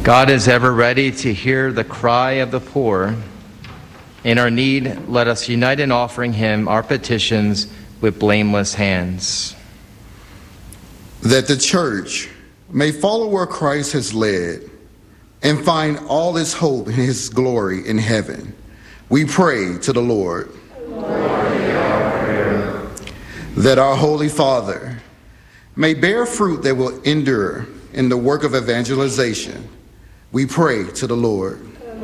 God is ever ready to hear the cry of the poor. In our need, let us unite in offering him our petitions with blameless hands. That the church may follow where Christ has led and find all its hope in his glory in heaven, we pray to the Lord. That our Holy Father may bear fruit that will endure in the work of evangelization, we pray to the Lord.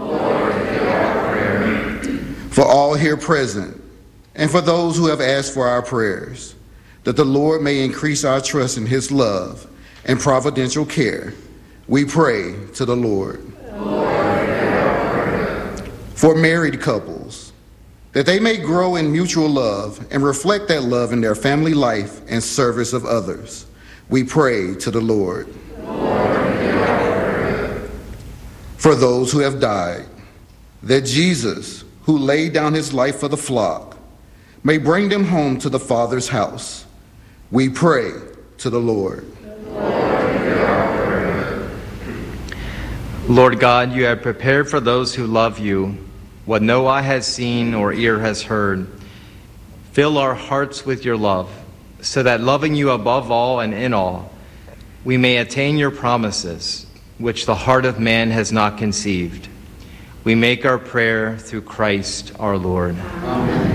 For all here present, and for those who have asked for our prayers, that the Lord may increase our trust in his love and providential care, we pray to the Lord. For married couples, that they may grow in mutual love and reflect that love in their family life and service of others, we pray to the Lord. For those who have died, that Jesus, who laid down his life for the flock, may bring them home to the Father's house, we pray to the Lord. Lord God, you have prepared for those who love you what no eye has seen or ear has heard. Fill our hearts with your love, so that loving you above all and in all, we may attain your promises, which the heart of man has not conceived. We make our prayer through Christ our Lord. Amen.